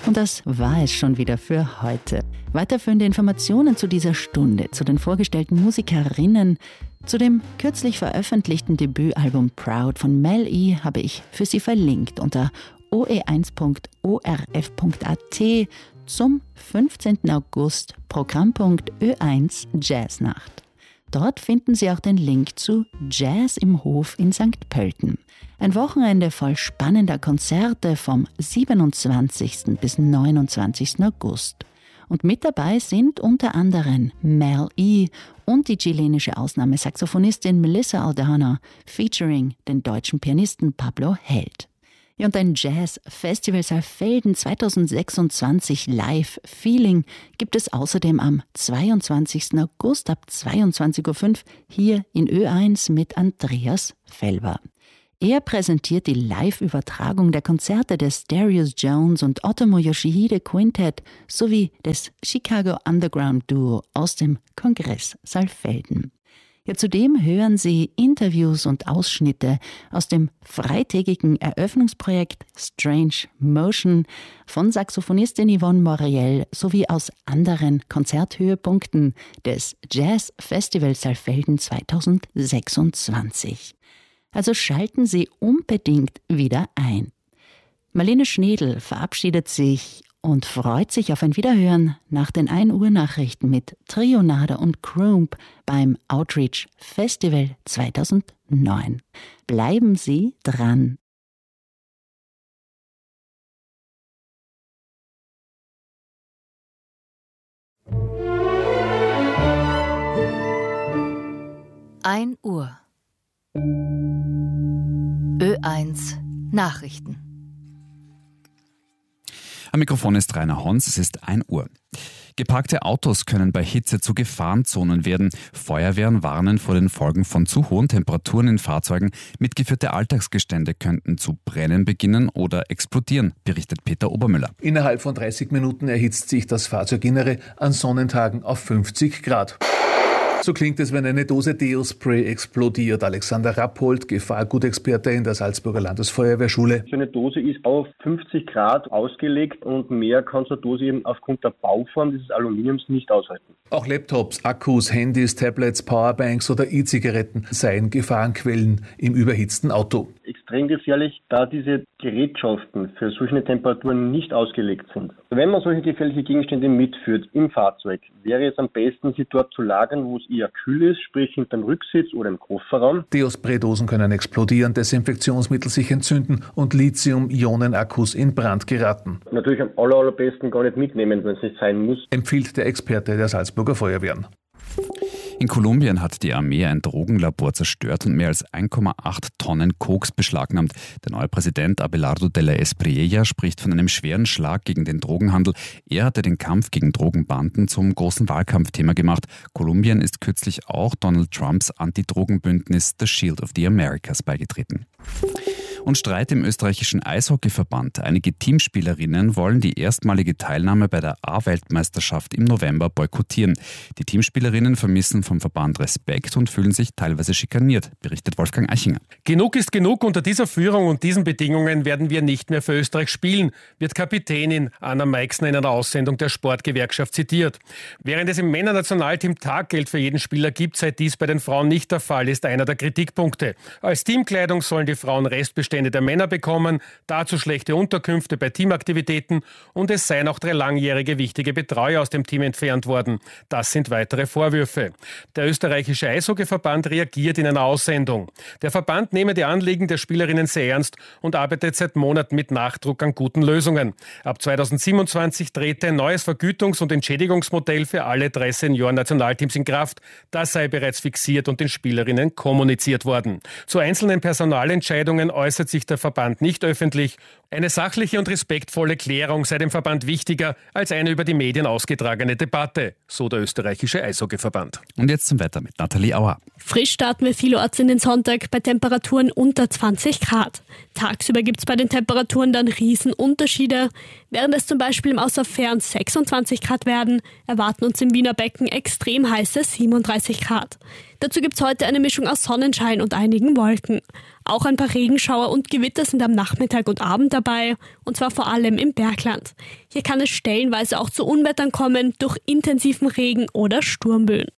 Und das war es schon wieder für heute. Weiterführende Informationen zu dieser Stunde, zu den vorgestellten Musikerinnen, zu dem kürzlich veröffentlichten Debütalbum Proud von Mel E habe ich für Sie verlinkt unter oe1.orf.at zum 15. August Programmpunkt Ö1 Jazznacht. Dort finden Sie auch den Link zu Jazz im Hof in St. Pölten. Ein Wochenende voll spannender Konzerte vom 27. bis 29. August. Und mit dabei sind unter anderem Mel E und die chilenische Ausnahmesaxophonistin Melissa Aldana featuring den deutschen Pianisten Pablo Held. Und ein Jazz-Festival Saalfelden 2026 Live Feeling gibt es außerdem am 22. August ab 22.05 Uhr hier in Ö1 mit Andreas Felber. Er präsentiert die Live-Übertragung der Konzerte des Darius Jones und Otomo Yoshihide Quintet sowie des Chicago Underground Duo aus dem Kongress Saalfelden. Ja, zudem hören Sie Interviews und Ausschnitte aus dem freitägigen Eröffnungsprojekt Strange Motion von Saxophonistin Yvonne Moriel sowie aus anderen Konzerthöhepunkten des Jazz Festival Saalfelden 2026. Also schalten Sie unbedingt wieder ein. Marlene Schnedl verabschiedet sich und freut sich auf ein Wiederhören nach den 1 Uhr Nachrichten mit Trionade und Kroomp beim Outreach Festival 2009. Bleiben Sie dran. Ein Uhr. Ö1 Nachrichten. Am Mikrofon ist Rainer Hons, es ist 1 Uhr. Geparkte Autos können bei Hitze zu Gefahrenzonen werden. Feuerwehren warnen vor den Folgen von zu hohen Temperaturen in Fahrzeugen. Mitgeführte Alltagsgestände könnten zu brennen beginnen oder explodieren, berichtet Peter Obermüller. Innerhalb von 30 Minuten erhitzt sich das Fahrzeuginnere an Sonnentagen auf 50 Grad. So klingt es, wenn eine Dose Deo-Spray explodiert. Alexander Rappold, Gefahrgutexperte in der Salzburger Landesfeuerwehrschule. So eine Dose ist auf 50 Grad ausgelegt und mehr kann so eine Dose eben aufgrund der Bauform dieses Aluminiums nicht aushalten. Auch Laptops, Akkus, Handys, Tablets, Powerbanks oder E-Zigaretten seien Gefahrenquellen im überhitzten Auto. Extrem gefährlich, da diese Gerätschaften für solche Temperaturen nicht ausgelegt sind. Wenn man solche gefährliche Gegenstände mitführt im Fahrzeug, wäre es am besten, sie dort zu lagern, wo es eher kühl ist, sprich hinterm Rücksitz oder im Kofferraum. Deo-Spray-Dosen können explodieren, Desinfektionsmittel sich entzünden und Lithium-Ionen-Akkus in Brand geraten. Natürlich am allerbesten gar nicht mitnehmen, wenn es nicht sein muss, empfiehlt der Experte der Salzburger Feuerwehren. In Kolumbien hat die Armee ein Drogenlabor zerstört und mehr als 1,8 Tonnen Koks beschlagnahmt. Der neue Präsident Abelardo de la Espriella spricht von einem schweren Schlag gegen den Drogenhandel. Er hatte den Kampf gegen Drogenbanden zum großen Wahlkampfthema gemacht. Kolumbien ist kürzlich auch Donald Trumps Anti-Drogen-Bündnis The Shield of the Americas beigetreten. Und Streit im österreichischen Eishockeyverband. Einige Teamspielerinnen wollen die erstmalige Teilnahme bei der A-Weltmeisterschaft im November boykottieren. Die Teamspielerinnen vermissen vom Verband Respekt und fühlen sich teilweise schikaniert, berichtet Wolfgang Eichinger. Genug ist genug. Unter dieser Führung und diesen Bedingungen werden wir nicht mehr für Österreich spielen, wird Kapitänin Anna Meixner in einer Aussendung der Sportgewerkschaft zitiert. Während es im Männernationalteam Taggeld für jeden Spieler gibt, sei dies bei den Frauen nicht der Fall, ist einer der Kritikpunkte. Als Teamkleidung sollen die Frauen Restbestände der Männer bekommen, dazu schlechte Unterkünfte bei Teamaktivitäten und es seien auch 3 langjährige wichtige Betreuer aus dem Team entfernt worden. Das sind weitere Vorwürfe. Der österreichische Eishockeyverband reagiert in einer Aussendung. Der Verband nehme die Anliegen der Spielerinnen sehr ernst und arbeitet seit Monaten mit Nachdruck an guten Lösungen. Ab 2027 trete ein neues Vergütungs- und Entschädigungsmodell für alle 3 Senioren-Nationalteams in Kraft. Das sei bereits fixiert und den Spielerinnen kommuniziert worden. Zu einzelnen Personalentscheidungen äußert sich der Verband nicht öffentlich. Eine sachliche und respektvolle Klärung sei dem Verband wichtiger als eine über die Medien ausgetragene Debatte, so der österreichische Eishockeyverband. Und jetzt zum Wetter mit Nathalie Auer. Frisch starten wir vielorts in den Sonntag bei Temperaturen unter 20 Grad. Tagsüber gibt es bei den Temperaturen dann Riesenunterschiede. Während es zum Beispiel im Außerfern 26 Grad werden, erwarten uns im Wiener Becken extrem heiße 37 Grad. Dazu gibt es heute eine Mischung aus Sonnenschein und einigen Wolken. Auch ein paar Regenschauer und Gewitter sind am Nachmittag und Abend dabei, und zwar vor allem im Bergland. Hier kann es stellenweise auch zu Unwettern kommen durch intensiven Regen oder Sturmböen.